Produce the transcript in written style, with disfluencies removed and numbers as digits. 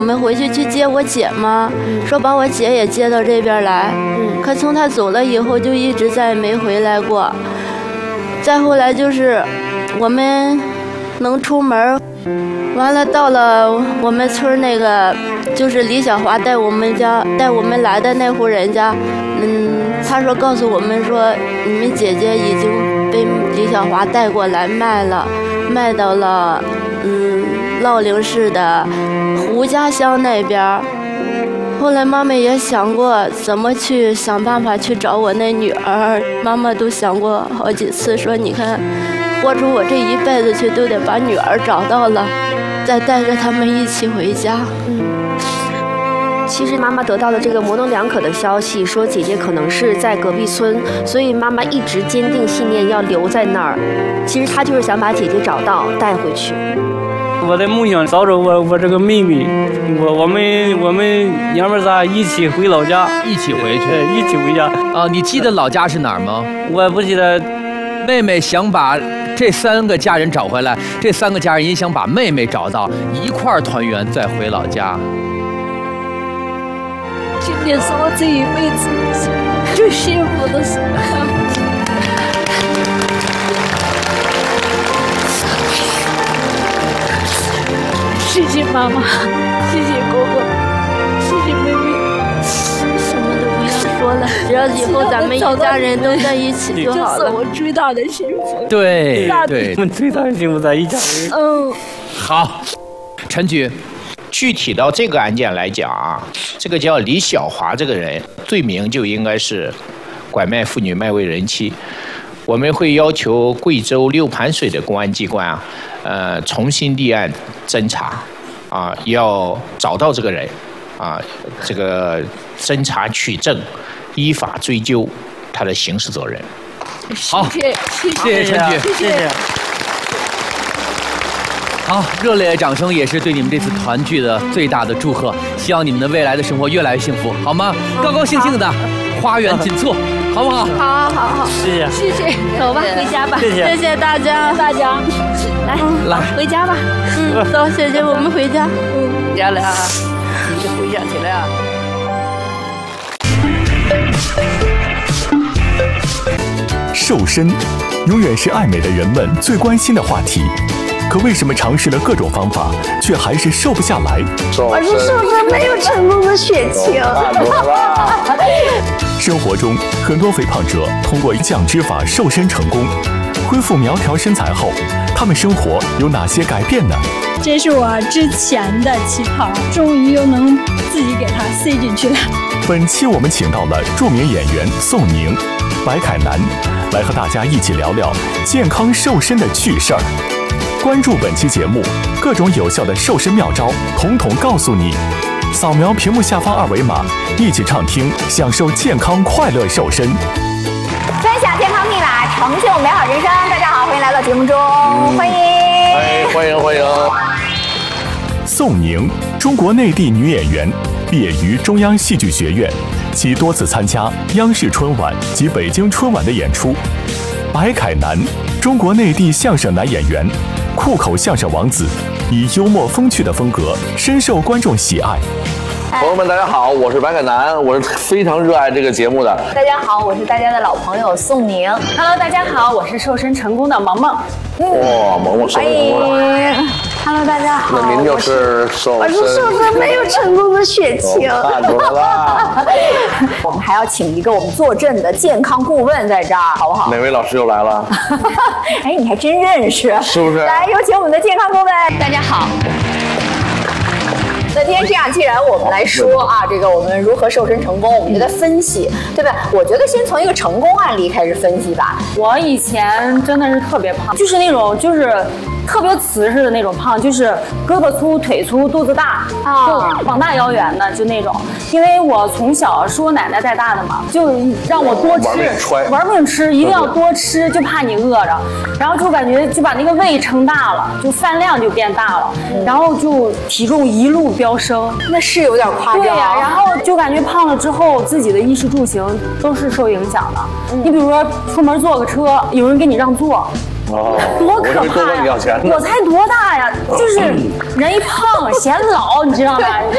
我们回去接我姐嘛，说把我姐也接到这边来。可从她走了以后，就一直再也没回来过。再后来就是我们能出门，完了到了我们村那个，就是李小华带我们来的那户人家，他说告诉我们说，你们姐姐已经被李小华带过来卖了，卖到了乐陵市的胡家乡那边。后来妈妈也想过怎么去想办法去找我那女儿，妈妈都想过好几次，说你看，豁出我这一辈子去都得把女儿找到了，再带着他们一起回家。 其实妈妈得到的这个模棱两可的消息，说姐姐可能是在隔壁村，所以妈妈一直坚定信念要留在那儿。其实她就是想把姐姐找到，带回去。 我的梦想找着我这个妹妹，我们娘们仨一起回老家， 一起回去， 一起回家。 你记得老家是哪儿吗？ 我不记得。 妹妹想把这3个家人找回来，这3个家人也想把妹妹找到，一块儿团圆，再回老家。 今天是我这一辈子最幸福的时刻。谢谢妈妈，谢谢哥哥，谢谢妹妹， 什么都不要说了，只要以后咱们一家人都在一起就好了。 这是我最大的幸福。 对， 我们最大的幸福在一家人。 好，陈局。 具体到这个案件来讲啊，这个叫李小华这个人，罪名就应该是拐卖妇女、卖为人妻。我们会要求贵州六盘水的公安机关重新立案侦查，要找到这个人，这个侦查取证，依法追究他的刑事责任。 好，谢谢陈局， 谢谢。 好，热烈的掌声也是对你们这次团聚的最大的祝贺，希望你们的未来的生活越来越幸福，好吗？高高兴兴的，花园锦簇，好不好？ 好， 谢谢， 谢谢，走吧，回家吧， 谢谢大家， 来，回家吧。 走，姐姐，我们回家。 回家了啊，你就回家去了啊。 瘦身，永远是爱美的人们最关心的话题。可为什么尝试了各种方法，却还是瘦不下来？ 我是瘦身没有成功的血清。 生活中，很多肥胖者通过降脂法瘦身成功，恢复苗条身材后，他们生活有哪些改变呢？ 这是我之前的旗袍，终于又能自己给它塞进去了。 本期我们请到了著名演员宋宁、白凯南，来和大家一起聊聊健康瘦身的趣事儿。关注本期节目，各种有效的瘦身妙招，统统告诉你。扫描屏幕下方2维码，一起畅听，享受健康快乐瘦身。 分享健康秘码，成就美好人生。大家好，欢迎来到节目中，欢迎。 欢迎。 宋宁，中国内地女演员，毕业于中央戏剧学院，其多次参加央视春晚及北京春晚的演出。白凯南，中国内地相声男演员，酷口相声王子，以幽默风趣的风格深受观众喜爱。 朋友们，大家好，我是白凯南，我是非常热爱这个节目的。 大家好，我是大家的老朋友宋宁。 Hello， 大家好，我是瘦身成功的萌萌。 哇，萌萌瘦身成功了。 Hello， 大家好。 那您就是我是瘦身没有成功的血清。 看出来了。 我们还要请一个我们坐镇的健康顾问在这儿，好不好？ 哪位老师又来了？ 哎，你还真认识， 是不是？ 来，有请我们的健康顾问。大家好。那今天这样，既然我们来说啊，这个我们如何瘦身成功，我们就在分析，对吧？我觉得先从一个成功案例开始分析吧。 我以前真的是特别胖，就是那种特别瓷实的那种胖，就是胳膊粗、腿粗、肚子大，就膀大腰圆的，就那种。因为我从小是我奶奶带大的嘛，就让我多吃，玩命吃，一定要多吃，就怕你饿着。然后就感觉就把那个胃撑大了，就饭量就变大了，然后就体重一路飙升。 那是有点夸张。 对呀，然后就感觉胖了之后，自己的衣食住行都是受影响的。你比如说出门坐个车，有人给你让座。多可怕呀！我才多大呀？就是人一胖显老，你知道吗？